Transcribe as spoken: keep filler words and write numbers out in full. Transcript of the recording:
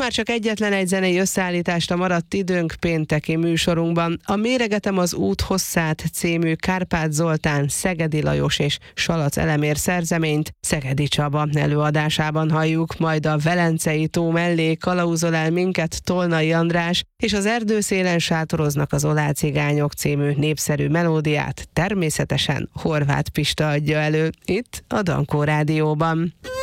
már csak egyetlen egy zenei összeállításra maradt időnk pénteki műsorunkban. A Méregetem az út hosszát című Kárpát Zoltán, Szegedi Lajos és Salac Elemér szerzeményt Szegedi Csaba előadásában halljuk, majd a Velencei tó mellé kalauzol el minket Tolnai András, és az Erdőszélen sátoroznak az Olácigányok című népszerű melódiát természetesen Horváth Pista adja elő, itt a Dankó Rádióban.